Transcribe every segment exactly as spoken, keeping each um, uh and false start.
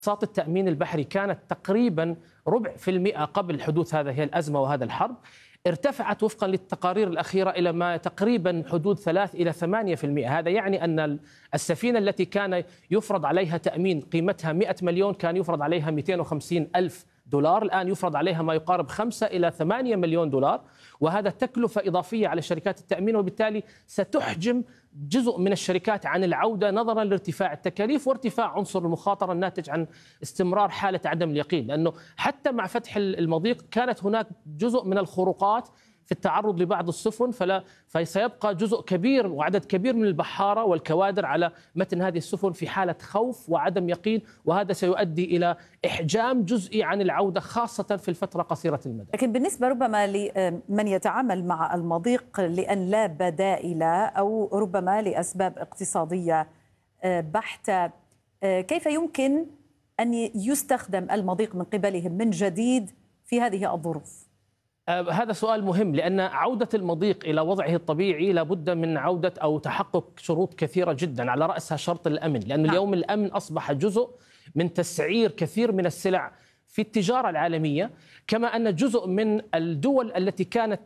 منصات التأمين البحري كانت تقريبا ربع في المئة قبل حدوث هذه الأزمة وهذا الحرب، ارتفعت وفقا للتقارير الأخيرة إلى ما تقريبا حدود ثلاثة إلى ثمانية في المئة. هذا يعني أن السفينة التي كان يفرض عليها تأمين قيمتها مئة مليون كان يفرض عليها مئتين وخمسين ألف دولار، الآن يفرض عليها ما يقارب خمسة إلى ثمانية مليون دولار، وهذا تكلفة إضافية على شركات التأمين، وبالتالي ستحجم جزء من الشركات عن العودة نظرا لارتفاع التكاليف وارتفاع عنصر المخاطرة الناتج عن استمرار حالة عدم اليقين، لأنه حتى مع فتح المضيق كانت هناك جزء من الخروقات في التعرض لبعض السفن، فلا فسيبقى جزء كبير وعدد كبير من البحارة والكوادر على متن هذه السفن في حالة خوف وعدم يقين، وهذا سيؤدي إلى إحجام جزئي عن العودة خاصة في الفترة قصيرة المدى. لكن بالنسبة ربما لمن يتعامل مع المضيق لأن لا بدائل أو ربما لأسباب اقتصادية بحتة، كيف يمكن أن يستخدم المضيق من قبلهم من جديد في هذه الظروف؟ هذا سؤال مهم، لأن عودة المضيق إلى وضعه الطبيعي لابد من عودة أو تحقق شروط كثيرة جدا، على رأسها شرط الأمن، لأن اليوم الأمن أصبح جزء من تسعير كثير من السلع في التجارة العالمية، كما أن جزء من الدول التي كانت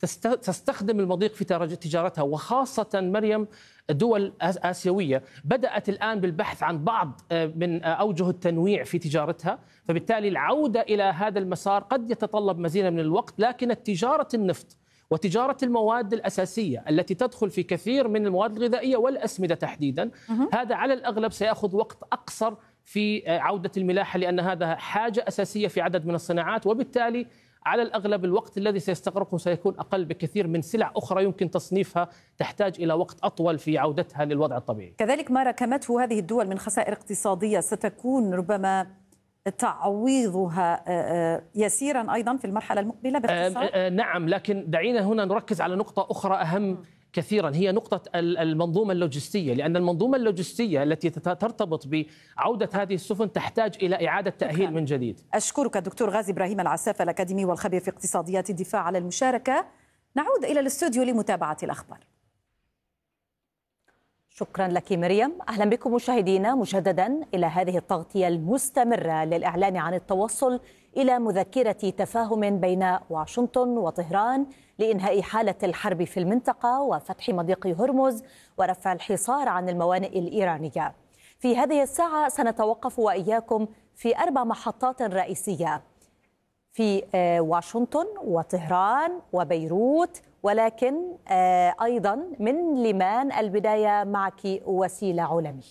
تستخدم المضيق في تجارتها وخاصة مريم دول آسيوية بدأت الآن بالبحث عن بعض من أوجه التنويع في تجارتها، فبالتالي العودة إلى هذا المسار قد يتطلب مزيدا من الوقت، لكن تجارة النفط وتجارة المواد الأساسية التي تدخل في كثير من المواد الغذائية والأسمدة تحديدا، هذا على الأغلب سيأخذ وقت أقصر في عودة الملاحة، لأن هذا حاجة أساسية في عدد من الصناعات، وبالتالي على الأغلب الوقت الذي سيستغرقه سيكون أقل بكثير من سلع أخرى يمكن تصنيفها تحتاج إلى وقت أطول في عودتها للوضع الطبيعي. كذلك ما ركمته هذه الدول من خسائر اقتصادية ستكون ربما تعويضها يسيرا أيضا في المرحلة المقبلة باختصار؟ نعم، لكن دعينا هنا نركز على نقطة أخرى أهم كثيرا، هي نقطة المنظومة اللوجستية، لأن المنظومة اللوجستية التي ترتبط بعودة هذه السفن تحتاج إلى إعادة تأهيل من جديد. أشكرك الدكتور غازي إبراهيم العساف الأكاديمي والخبير في اقتصاديات الدفاع على المشاركة. نعود إلى الاستوديو لمتابعة الأخبار. شكرا لك مريم. أهلا بكم مشاهدينا مجددا إلى هذه التغطية المستمرة للإعلان عن التوصل إلى مذكرة تفاهم بين واشنطن وطهران لإنهاء حالة الحرب في المنطقة وفتح مضيق هرمز ورفع الحصار عن الموانئ الإيرانية. في هذه الساعة سنتوقف وإياكم في أربع محطات رئيسية في واشنطن وطهران وبيروت، ولكن أيضا من لمان. البداية معك وسيلة علمي.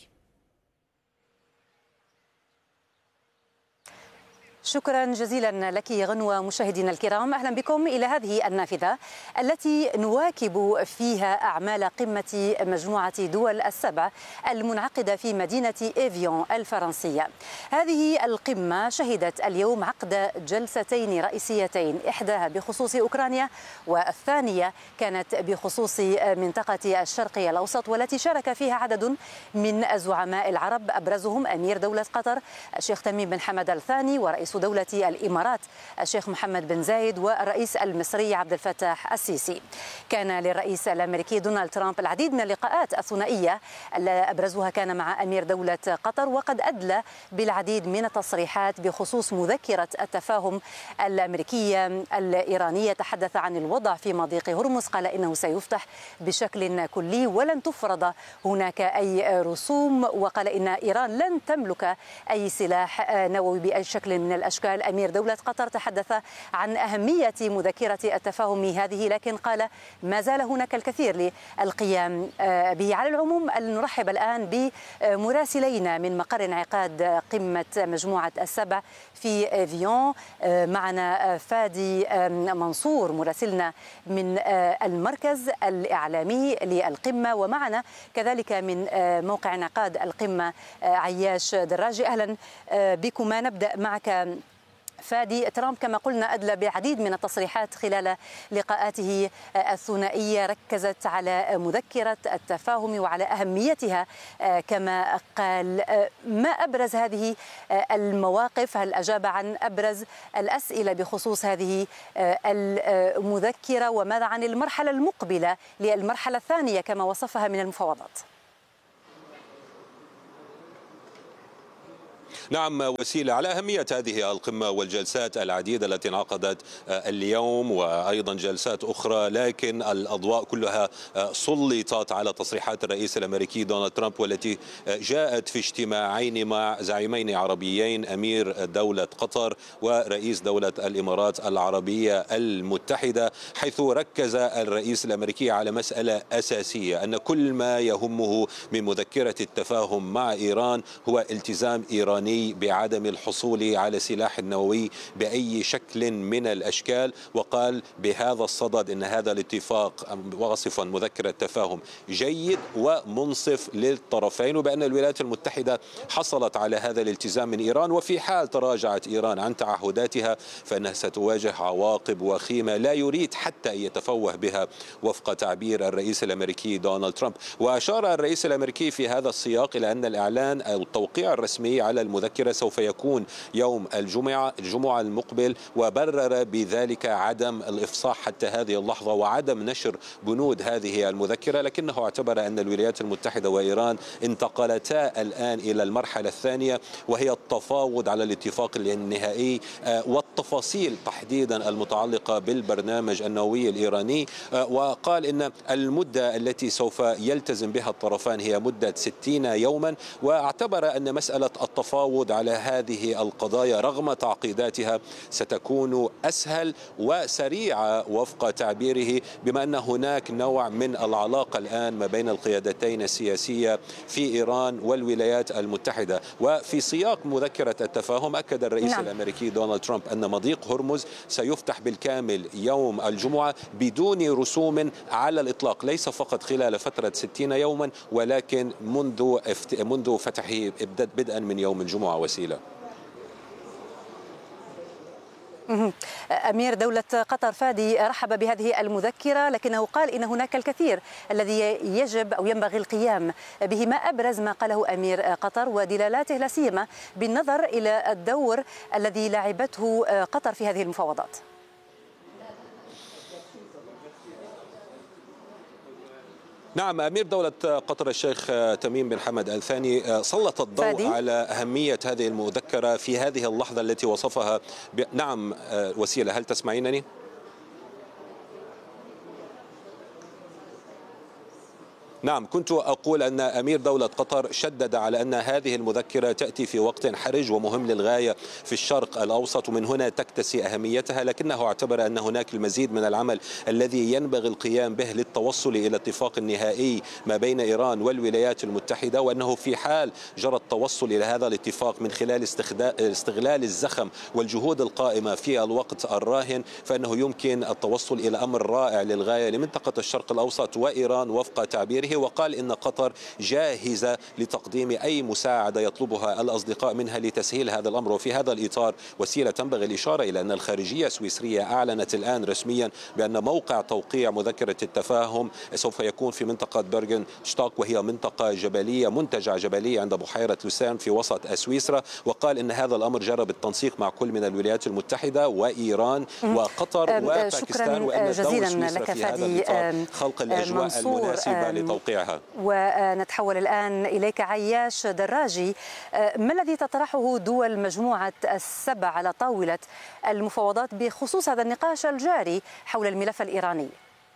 شكرا جزيلا لك غنوة. مشاهدينا الكرام، أهلا بكم إلى هذه النافذة التي نواكب فيها أعمال قمة مجموعة دول السبع المنعقدة في مدينة إيفيون الفرنسية. هذه القمة شهدت اليوم عقد جلستين رئيسيتين، إحداها بخصوص أوكرانيا والثانية كانت بخصوص منطقة الشرقي الأوسط، والتي شارك فيها عدد من الزعماء العرب، أبرزهم أمير دولة قطر الشيخ تميم بن حمد الثاني، ورئيس دولة الإمارات الشيخ محمد بن زايد، والرئيس المصري عبد الفتاح السيسي. كان للرئيس الأمريكي دونالد ترامب العديد من اللقاءات الثنائية، أبرزها كان مع أمير دولة قطر، وقد أدلى بالعديد من التصريحات بخصوص مذكرة التفاهم الأمريكية الإيرانية. تحدث عن الوضع في مضيق هرمز، قال إنه سيفتح بشكل كلي ولن تفرض هناك أي رسوم، وقال إن إيران لن تملك أي سلاح نووي بأي شكل من الأشكال. أمير دولة قطر تحدث عن أهمية مذكرة التفاهم هذه، لكن قال ما زال هناك الكثير للقيام به. على العموم نرحب الآن بمراسلين من مقر انعقاد قمة مجموعة السبع في إيفيون. معنا فادي منصور مراسلنا من المركز الإعلامي للقمة، ومعنا كذلك من موقع انعقاد القمة عياش دراجي. أهلا بكما. نبدأ معك فادي. ترامب كما قلنا أدلى بعديد من التصريحات خلال لقاءاته الثنائية، ركزت على مذكرة التفاهم وعلى أهميتها كما قال. ما أبرز هذه المواقف؟ هل أجاب عن أبرز الأسئلة بخصوص هذه المذكرة؟ وماذا عن المرحلة المقبلة للمرحلة الثانية كما وصفها من المفاوضات؟ نعم وسيلة، على أهمية هذه القمة والجلسات العديدة التي انعقدت اليوم وأيضا جلسات أخرى، لكن الأضواء كلها سلطت على تصريحات الرئيس الأمريكي دونالد ترامب والتي جاءت في اجتماعين مع زعيمين عربيين، أمير دولة قطر ورئيس دولة الإمارات العربية المتحدة، حيث ركز الرئيس الأمريكي على مسألة أساسية، أن كل ما يهمه من مذكرة التفاهم مع إيران هو التزام إيراني بعدم الحصول على سلاح نووي بأي شكل من الأشكال. وقال بهذا الصدد أن هذا الاتفاق واصفا مذكرة تفاهم جيد ومنصف للطرفين، وبأن الولايات المتحدة حصلت على هذا الالتزام من إيران، وفي حال تراجعت إيران عن تعهداتها فإنها ستواجه عواقب وخيمة لا يريد حتى أن يتفوه بها وفق تعبير الرئيس الأمريكي دونالد ترامب. وأشار الرئيس الأمريكي في هذا السياق إلى أن الإعلان أو التوقيع الرسمي على المذكرة سوف يكون يوم الجمعة الجمعة المقبل، وبرر بذلك عدم الإفصاح حتى هذه اللحظة وعدم نشر بنود هذه المذكرة، لكنه اعتبر أن الولايات المتحدة وإيران انتقلتا الآن إلى المرحلة الثانية، وهي التفاوض على الاتفاق النهائي والتفاصيل تحديدا المتعلقة بالبرنامج النووي الإيراني. وقال إن المدة التي سوف يلتزم بها الطرفان هي مدة ستين يوما، واعتبر أن مسألة التفاوض على هذه القضايا رغم تعقيداتها ستكون أسهل وسريعة وفق تعبيره، بما أن هناك نوع من العلاقة الآن ما بين القيادتين السياسية في إيران والولايات المتحدة. وفي سياق مذكرة التفاهم أكد الرئيس نعم. الأمريكي دونالد ترامب أن مضيق هرمز سيفتح بالكامل يوم الجمعة بدون رسوم على الإطلاق، ليس فقط خلال فترة ستين يوما ولكن منذ منذ فتحه بدءا من يوم الجمعة. وسيلة. أمير دولة قطر فادي رحب بهذه المذكرة، لكنه قال إن هناك الكثير الذي يجب أو ينبغي القيام به. ما أبرز ما قاله أمير قطر ودلالاته لا سيما بالنظر إلى الدور الذي لعبته قطر في هذه المفاوضات؟ نعم، أمير دولة قطر الشيخ تميم بن حمد آل ثاني سلط الضوء فادي. على أهمية هذه المذكرة في هذه اللحظة التي وصفها ب... نعم وسيلة، هل تسمعينني؟ نعم، كنت أقول أن أمير دولة قطر شدد على أن هذه المذكرة تأتي في وقت حرج ومهم للغاية في الشرق الأوسط، ومن هنا تكتسي أهميتها، لكنه اعتبر أن هناك المزيد من العمل الذي ينبغي القيام به للتوصل إلى اتفاق نهائي ما بين إيران والولايات المتحدة، وأنه في حال جرى التوصل إلى هذا الاتفاق من خلال استغلال الزخم والجهود القائمة في الوقت الراهن فإنه يمكن التوصل إلى أمر رائع للغاية لمنطقة الشرق الأوسط وإيران وفق تعبيره. وقال إن قطر جاهزة لتقديم أي مساعدة يطلبها الأصدقاء منها لتسهيل هذا الأمر. وفي هذا الإطار وسيلة تنبغي الإشارة إلى أن الخارجية السويسرية أعلنت الآن رسميا بأن موقع توقيع مذكرة التفاهم سوف يكون في منطقة بيرغن شتاك، وهي منطقة جبلية منتجع جبلية عند بحيرة لوسان في وسط سويسرا. وقال إن هذا الأمر جرى بالتنسيق مع كل من الولايات المتحدة وإيران وقطر وباكستان، وأن دور سويسرا في هذا الإطار خلق الأجواء المناسبة لتوقيع. ونتحول الآن إليك عياش دراجي، ما الذي تطرحه دول مجموعة السبع على طاولة المفاوضات بخصوص هذا النقاش الجاري حول الملف الإيراني؟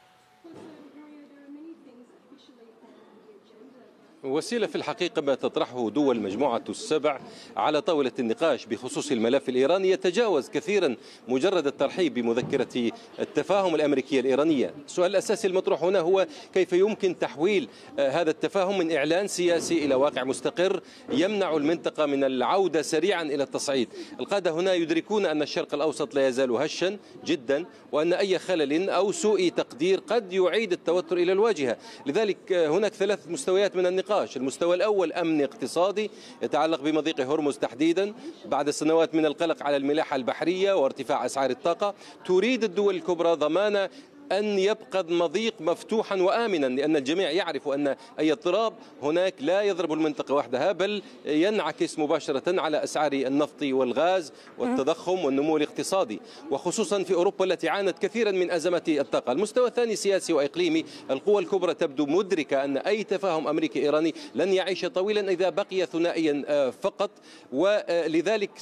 وسيلة، في الحقيقة ما تطرحه دول مجموعة السبع على طاولة النقاش بخصوص الملف الإيراني يتجاوز كثيرا مجرد الترحيب بمذكرة التفاهم الأمريكية الإيرانية. السؤال الأساسي المطروح هنا هو كيف يمكن تحويل هذا التفاهم من إعلان سياسي إلى واقع مستقر يمنع المنطقة من العودة سريعا إلى التصعيد. القادة هنا يدركون أن الشرق الأوسط لا يزال هشا جدا، وأن أي خلل أو سوء تقدير قد يعيد التوتر إلى الواجهة. لذلك هناك ثلاث مستويات من النقاش. المستوى الأول أمن اقتصادي يتعلق بمضيق هرمز تحديدا بعد سنوات من القلق على الملاحة البحرية وارتفاع أسعار الطاقة. تريد الدول الكبرى ضمان أن يبقى المضيق مفتوحا وآمنا، لأن الجميع يعرف أن أي اضطراب هناك لا يضرب المنطقة وحدها بل ينعكس مباشرة على أسعار النفط والغاز والتضخم والنمو الاقتصادي، وخصوصا في أوروبا التي عانت كثيرا من أزمات الطاقة. المستوى الثاني سياسي وإقليمي، القوى الكبرى تبدو مدركة أن أي تفاهم أمريكي إيراني لن يعيش طويلا إذا بقي ثنائيا فقط، ولذلك